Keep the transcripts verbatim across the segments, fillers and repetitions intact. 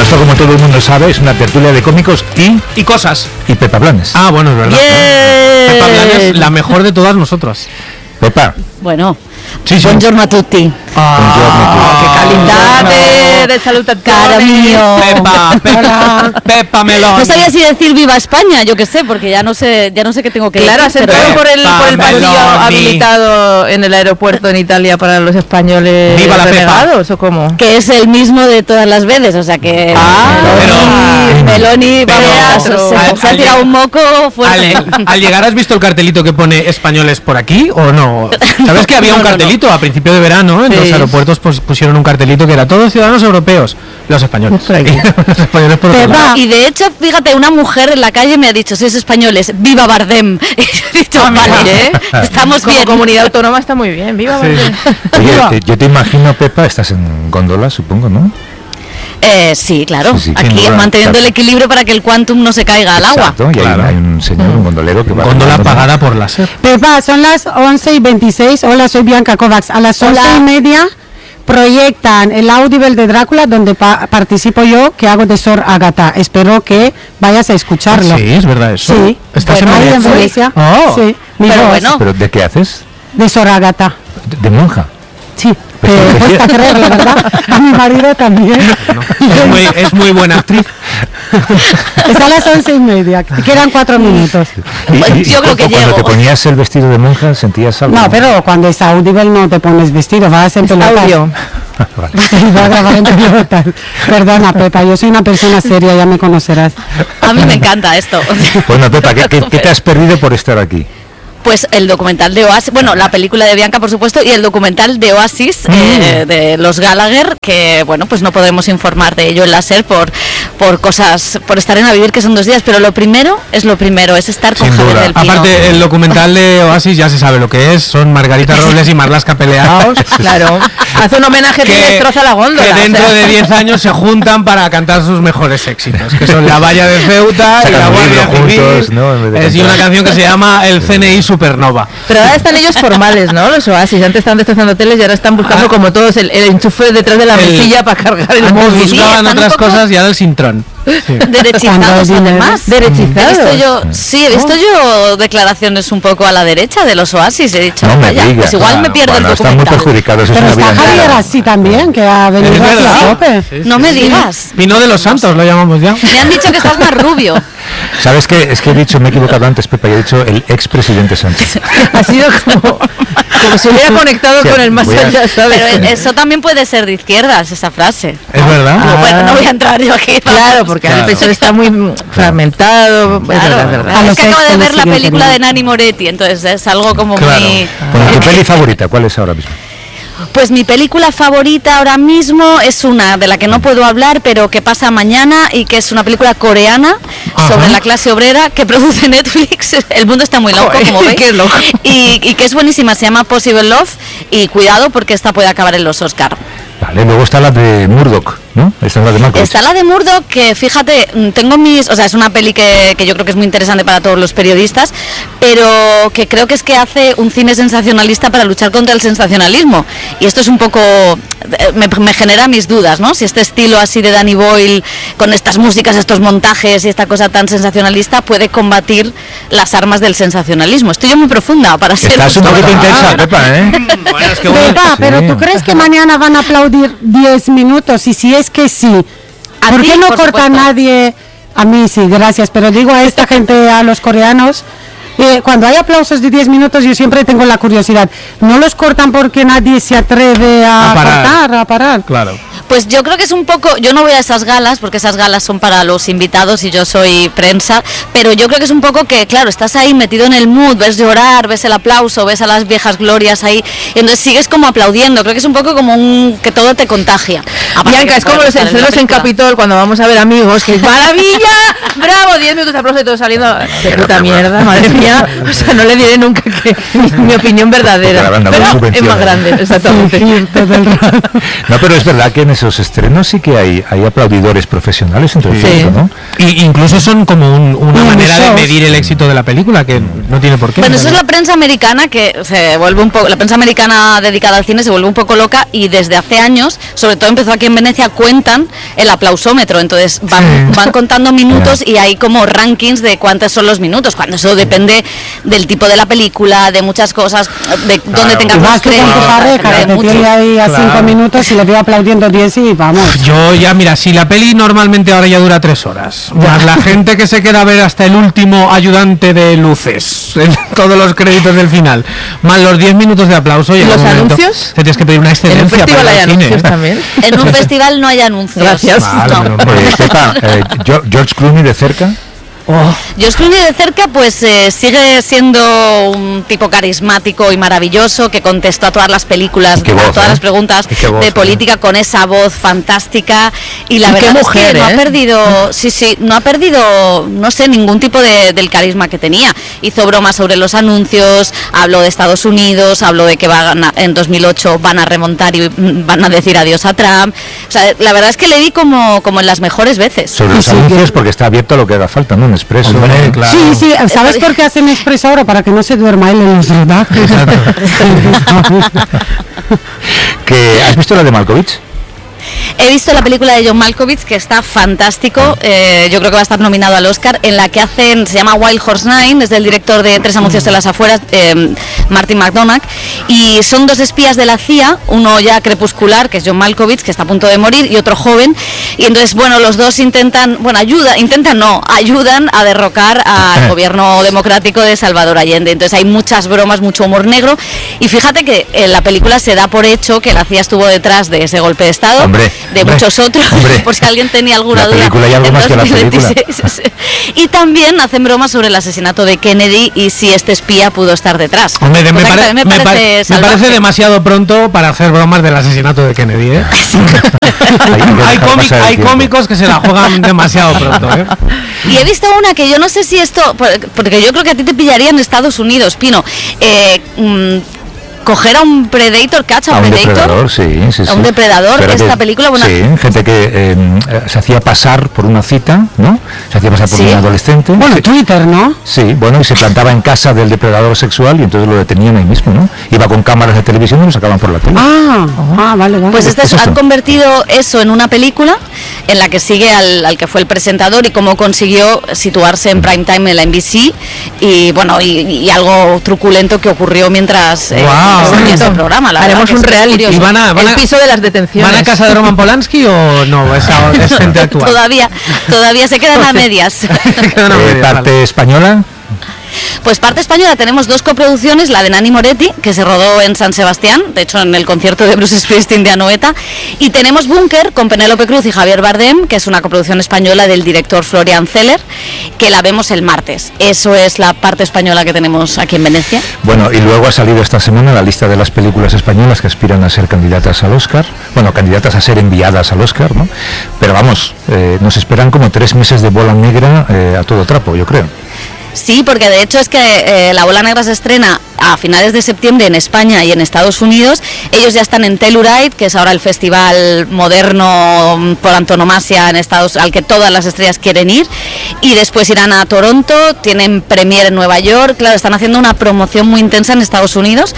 Esto, como todo el mundo sabe, es una tertulia de cómicos y... Y cosas. Y Pepa Blanes. Ah, bueno, es verdad. Bien. Pepa Blanes, la mejor de todas nosotras. Pepa. Bueno, Sí, sí. buongiorno a tutti. Ah, qué calidad de, de salutazione. Cara mío. Pepa, Pepa, Pepa Melón. No sabía si decir viva España, yo qué sé, porque ya no sé, ya no sé qué tengo que Claro, has decir. entrado pero- por el, por el pasillo Meloni. habilitado en el aeropuerto en Italia para los españoles Viva la Pepa. renegados, ¿o cómo? que es el mismo de todas las veces, o sea que Ah, Meloni, Meloni, pero- vamos, o sea, al- se ha al tirado llegar- un moco fuerte. Al, al llegar, ¿has visto el cartelito que pone españoles por aquí o no? ¿Sabes que había un No, no, no. cartelito a principio de verano? En Sí. los aeropuertos pues, pusieron un cartelito que era todos ciudadanos europeos, los españoles. Por aquí. Los españoles por otro lado. Y de hecho, fíjate, una mujer en la calle me ha dicho, si es españoles, viva Bardem. Y yo he dicho, Ah, mira, vale, ¿eh? estamos Como bien. comunidad autónoma está muy bien. Viva Sí. Bardem. Oye, Viva. te- yo te imagino, Pepa, estás en góndola, supongo, ¿no? Eh, sí, claro. Sí, sí, sin Aquí duda, manteniendo claro. el equilibrio para que el quantum no se caiga al agua. Exacto, y hay, Claro. hay un señor, un gondolero que va... Góndola remando, ¿no? pagada por láser. Pepa, son las once y veintiséis. Hola, soy Bianca Kovacs. A las Hola. once y media proyectan el Audible de Drácula, donde pa- participo yo, que hago de Sor Agatha. Espero que vayas a escucharlo. Sí, es verdad eso. Sí. ¿Estás Bueno, en ahí en Venecia? Venecia. Oh. Sí. Mi Pero voz, bueno. ¿Pero de qué haces? de Sor Agatha. ¿De, de monja? Sí. Pues Te sí. cuesta creerlo, ¿verdad? A mi marido también. Es muy, es muy buena actriz. Está a las once y media. Quedan cuatro minutos. Y- Pues y- yo y creo que cuando llego. te ponías el vestido de monja, ¿sentías algo? No, pero cuando es Audible no te pones vestido, vas en pelotas. Audio. Vale. Y va a grabar en pelotas. Perdona, Pepa, yo soy una persona seria, ya me conocerás. A mí me encanta esto. Bueno, Pepa, ¿qué, qué, qué te has perdido por estar aquí? Pues el documental de Oasis, bueno, la película de Bianca, por supuesto, y el documental de Oasis, eh, de los Gallagher, que, bueno, pues no podemos informar de ello en la SER por, por cosas, por estar en A Vivir, que son dos días, pero lo primero es lo primero, es estar con Sin Javier duda. del Pino. Aparte, el documental de Oasis ya se sabe lo que es. Son Margarita Robles y Marlaska peleados. Claro. Hace un homenaje que destroza la góndola. que o dentro sea. de diez años se juntan para cantar sus mejores éxitos, que son La Valla de Ceuta y Sacan La un Guardia libro Civil. juntos, ¿no? En vez de Es y cantar. una canción que se llama El C N I Supernova. Pero ahora están ellos formales, ¿no? Los Oasis. Antes estaban destrozando hoteles y ahora están buscando Ah. como todos el, el enchufe detrás de la El- mesilla para cargar el Antes móvil. Sí, buscaban están un otras poco- cosas y ahora el Sintrón. Derechizados, Cuando el dinero- además. Derechizados. He visto yo, sí, he visto yo declaraciones un poco a la derecha de los Oasis. He dicho, No me vaya, digas. pues igual me Claro, pierdo Bueno, el están muy documental. perjudicados, es Pero una está vida Javier entera. así también, que ha venido Es aquí verdad. a tope. Sí, No sí, me sí. digas. Pino de los Santos lo llamamos ya. Me han dicho que estás más rubio. ¿Sabes qué? Es que he dicho, me he equivocado antes, Pepa, y he dicho el expresidente Sánchez. Ha sido como, como si hubiera conectado Sí, con el más voy a- allá, ¿sabes? Pero eso también puede ser de izquierdas, esa frase. Es verdad. Pero bueno, no voy a entrar yo aquí. Claro, porque ahora el Claro. P S O E está muy mm, fragmentado. Es Claro, verdad, es verdad. A es los que acabo de ex ver les la siguen película de queriendo. Nani Moretti, entonces es algo como Claro. muy... Bueno, ¿tu peli favorita cuál es ahora mismo? Pues mi película favorita ahora mismo es una de la que no puedo hablar, pero que pasa mañana y que es una película coreana Ajá. sobre la clase obrera que produce Netflix. El mundo está muy loco, Joder, como veis. qué loco. Y, y que es buenísima, se llama Possible Love y cuidado porque esta puede acabar en los Oscar. Vale, luego está la de Murdoch, ¿no? Esta es la de Malkovich. Está la de Murdoch, que fíjate, mm, tengo mis... O sea, es una peli que, que yo creo que es muy interesante para todos los periodistas, pero que creo que es que hace un cine sensacionalista para luchar contra el sensacionalismo. Y esto es un poco... eh, Me, me genera mis dudas, ¿no? Si este estilo así de Danny Boyle, con estas músicas, estos montajes y esta cosa tan sensacionalista, puede combatir las armas del sensacionalismo. Estoy yo muy profunda para ser... Estás un poquito justo. intensa, Pepa, ¿eh? Bueno, es que bueno, Pepa, sí. pero ¿tú crees que mañana van a aplaudir diez minutos? Y si es que sí, A ¿por ti, qué no por corta supuesto. nadie? A mí sí, gracias, pero digo a esta gente, a los coreanos, eh, cuando hay aplausos de diez minutos yo siempre tengo la curiosidad, ¿no los cortan porque nadie se atreve a, A parar. cortar, a parar? claro. Pues yo creo que es un poco, yo no voy a esas galas porque esas galas son para los invitados y yo soy prensa, pero yo creo que es un poco que, claro, estás ahí metido en el mood, ves llorar, ves el aplauso, ves a las viejas glorias ahí, y entonces sigues como aplaudiendo, creo que es un poco como un, que todo te contagia. Aparte Bianca, que es como puede los gustar en una encelos en película. Capitol cuando vamos a ver amigos, que es maravilla, bravo, diez minutos de aplauso y todo saliendo de puta mierda, madre mía. ya, o sea, no le diré nunca que mi opinión verdadera, Porque la banda pero muy es subvencionada. más grande, exactamente. No, pero es verdad que en esos estrenos sí que hay, hay aplaudidores profesionales en todo el Sí. mundo, ¿no? Y incluso son como un- una Y manera de shows. medir el éxito de la película, que no tiene por qué. Bueno, eso es la prensa americana que se vuelve un poco, la prensa americana dedicada al cine se vuelve un poco loca y desde hace años, sobre todo empezó aquí en Venecia, cuentan el aplausómetro, entonces van, van contando minutos y hay como rankings de cuántos son los minutos, cuando eso depende del tipo de la película, de muchas cosas, de dónde tengas Y más vas tú con tu créditos, pareja, de que te mucho. tiene ahí a Claro. cinco minutos y le voy aplaudiendo diez y vamos. Yo ya, mira, si la peli normalmente ahora ya dura tres horas, más la gente que se queda a ver hasta el último ayudante de luces, en todos los créditos del final, más los diez minutos de aplauso y ¿Y en los un momento anuncios? te tienes que pedir una En un excelencia festival para hay ir al cine, anuncios ¿eh? también. En un festival no hay anuncios. Gracias. Vale, No. menos mal. Pues, Pepa, eh, Gio- George Clooney de cerca. George Clooney de cerca pues eh, sigue siendo un tipo carismático y maravilloso que contestó a todas las películas, Y qué a voz, todas ¿eh? las preguntas Y qué voz, de ¿eh? política con esa voz fantástica y la Y qué verdad mujer, es que no ¿eh? ha perdido, sí, sí, no ha perdido, no sé, ningún tipo de, del carisma que tenía. Hizo bromas sobre los anuncios, habló de Estados Unidos, habló de que van a- en dos mil ocho van a remontar y mm, van a decir adiós a Trump. O sea, la verdad es que le vi como, como en las mejores veces. Sobre los Sí, anuncios, porque está abierto a lo que haga falta, ¿no? Un expreso. Hombre, ¿no? claro. Sí, sí, ¿sabes por qué hacen expreso ahora? Para que no se duerma él en los rodajes. Que, ¿has visto la de Malkovich? He visto la película de John Malkovich, que está fantástico, eh, yo creo que va a estar nominado al Oscar, en la que hacen, se llama Wild Horse Nine, es del director de Tres anuncios en las afueras, eh, Martin McDonagh, y son dos espías de la C I A, uno ya crepuscular, que es John Malkovich, que está a punto de morir, y otro joven, y entonces, bueno, los dos intentan, bueno, ayuda, intentan no, ayudan a derrocar al gobierno democrático de Salvador Allende, entonces hay muchas bromas, mucho humor negro, y fíjate que en la película se da por hecho que la C I A estuvo detrás de ese golpe de Estado, Hombre, de hombre, muchos otros, hombre. por si alguien tenía alguna La duda. película y algo en más que la dos mil película. veintiséis. Y también hacen bromas sobre el asesinato de Kennedy y si este espía pudo estar detrás. Hombre, de- me, Cosa que pare- también me me pa- parece me salvaje. parece demasiado pronto para hacer bromas del asesinato de Kennedy, ¿eh? Hay, que hay dejar cómic- pasar el hay tiempo. cómicos que se la juegan demasiado pronto, ¿eh? Y he visto una que yo no sé si esto, por- porque yo creo que a ti te pillaría en Estados Unidos, Pino. Eh, mm, coger a un Predator, catch a A un un Predator. depredador, sí, sí, sí. A un depredador, Espera esta que- película, bueno, Sí, gente que eh, eh, se hacía pasar por una cita, ¿no? Se hacía pasar por Sí. un adolescente. Bueno, Sí. Twitter, ¿no? Sí, bueno, y se plantaba en casa del depredador sexual y entonces lo detenían ahí mismo, ¿no? Iba con cámaras de televisión y lo sacaban por la tele. Ah, ah, vale, vale. Pues este ¿Es es- esto? han convertido eso en una película en la que sigue al, al que fue el presentador y cómo consiguió situarse en prime time en la N B C y bueno y, y algo truculento que ocurrió mientras eh, Guau, se hacía ese bonito. programa. La Haremos verdad que un es que es reality. curioso. ¿Y van a, van El a- piso de las detenciones. ¿Van a casa de Roman Polanski o no? Es, a- es gente actual. Todavía, todavía se quedan a medias. Quedan a Eh, medias, parte vale. española, Pues parte española tenemos dos coproducciones, la de Nani Moretti, que se rodó en San Sebastián, de hecho en el concierto de Bruce Springsteen de Anoeta, y tenemos Búnker con Penélope Cruz y Javier Bardem, que es una coproducción española del director Florian Zeller, que la vemos el martes. Eso es la parte española que tenemos aquí en Venecia. bueno, y luego ha salido esta semana la lista de las películas españolas que aspiran a ser candidatas al Oscar, bueno, candidatas a ser enviadas al Oscar, ¿no? Pero vamos, eh, nos esperan como tres meses de bola negra eh, a todo trapo, yo creo. Sí, porque de hecho es que eh, La Bola Negra se estrena a finales de septiembre en España y en Estados Unidos. Ellos ya están en Telluride, que es ahora el festival moderno mm, por antonomasia en Estados, al que todas las estrellas quieren ir. Y después irán a Toronto, tienen premiere en Nueva York. Claro, están haciendo una promoción muy intensa en Estados Unidos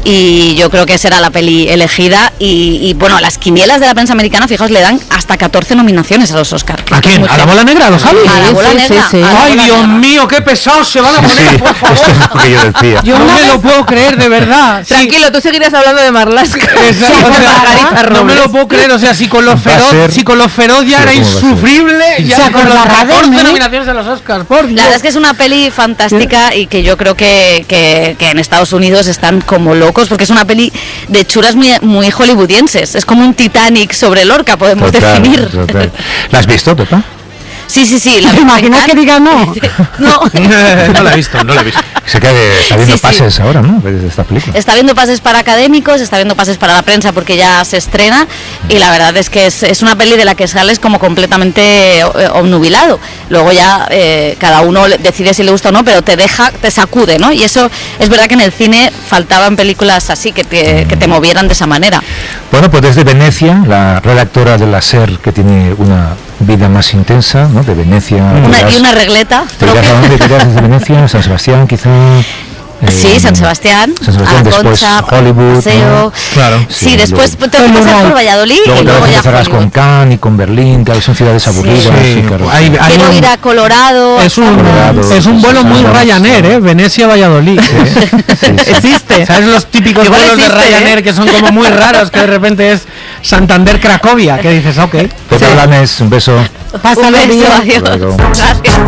y yo creo que será la peli elegida. Y, y, bueno, las quinielas de la prensa americana, fijaos, le dan hasta catorce nominaciones a los Oscars. ¿A quién? ¿A la bola negra? ¿Lo sabes? A la Sí, Bola sí, Negra. sí, sí. a la Ay, Bola Dios Negra. mío, qué pesados se van a Sí, poner, por favor. esto es lo que yo decía. Yo no una me vez- lo puedo creer, de verdad. Sí. Tranquilo, tú seguirás hablando de Marlaska. Exacto, Sí, o sea, Margarita no me Robles. lo puedo creer, o sea, si con los Va a feroz, ser- si con los feroz ya Sí, era ¿cómo va a ser? insufrible, Se ya con los acordará de catorce mí. nominaciones de los Oscars, por Dios. La verdad es que es una peli fantástica y que yo creo que, que, que en Estados Unidos están como locos porque es una peli de churas muy, muy hollywoodienses. Es como un Titanic sobre Lorca, podemos Total, definir. total. ¿La has visto, Pepa? Sí, sí, sí. La ¿Te imaginas que diga no? No. No la he visto, no la he visto. Se que está viendo Sí, sí. pases ahora, ¿no? De esta película. Está viendo pases para académicos, está viendo pases para la prensa porque ya se estrena y la verdad es que es, es una peli de la que sales como completamente eh, obnubilado. Luego ya eh, cada uno le- decide si le gusta o no, pero te deja, te sacude, ¿no? Y eso es verdad que en el cine faltaban películas así que te, que te movieran de esa manera. Bueno, pues desde Venecia, la redactora de la SER, que tiene una vida más intensa, ¿no? De Venecia. Una, dirás- y una regleta. ¿Te dirás a dónde te irás desde Venecia? ¿San Sebastián, quizá? Sí, Eh, San Sebastián, San Sebastián, después Concha, Hollywood, Paseo. ¿no? Claro. Sí, Sí, después luego- te vas a pasar por Valladolid Luego y te luego ya empezarás con Hollywood. Cannes y con Berlín, que son ciudades aburridas. Sí, sí, claro. hay- hay Quiero un- ir a Colorado. Es a un, Colorado, es un vuelo muy Susana, Ryanair, ¿eh? Venecia-Valladolid. Sí, sí. Existe. ¿Sabes los típicos Igual vuelos de existe, Ryanair ¿eh? que son como muy raros, que de repente es Santander-Cracovia? Que dices, ok. Pepe Blanes, un beso. Pásalo Un beso, bien. adiós. Luego. Gracias.